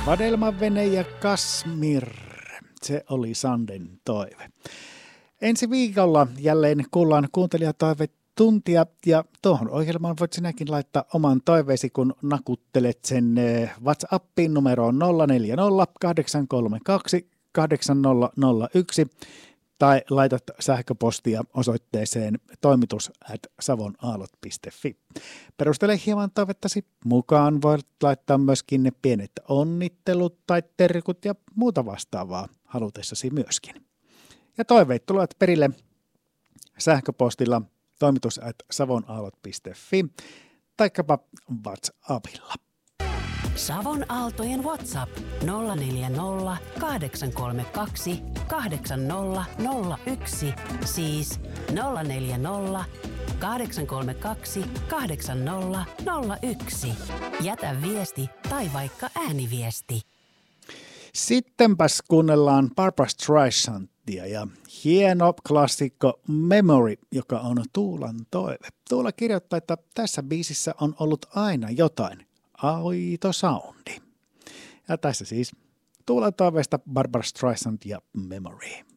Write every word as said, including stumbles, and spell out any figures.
Vadelmavene ja Kasmir, se oli Sanden toive. Ensi viikolla jälleen kuullaan kuuntelijatoive tuntia ja tuohon ohjelmaan voit sinäkin laittaa oman toiveesi, kun nakuttelet sen WhatsAppiin numeroon nolla neljä nolla kahdeksan kolme kaksi kahdeksan nolla nolla yksi tai laitat sähköpostia osoitteeseen toimitus at savonaallot piste fi. Perustele hieman toivettasi mukaan. Voit laittaa myöskin ne pienet onnittelut tai terkut ja muuta vastaavaa halutessasi myöskin. Ja toiveet tulevat perille sähköpostilla toimitus at savonaallot piste fi taikka WhatsAppilla. Savon Aaltojen WhatsApp nolla neljä nolla kahdeksan kolme kaksi kahdeksan nolla nolla yksi, siis nolla neljä nolla kahdeksan kolme kaksi kahdeksan nolla nolla yksi. Jätä viesti tai vaikka ääniviesti. Sittenpäs kuunnellaan Barbra Streisandia ja hieno klassikko Memory, joka on Tuulan toive. Tuula kirjoittaa, että tässä biisissä on ollut aina jotain. Aito soundi. Ja tässä siis Tuulan toiveesta Barbra Streisand ja Memory.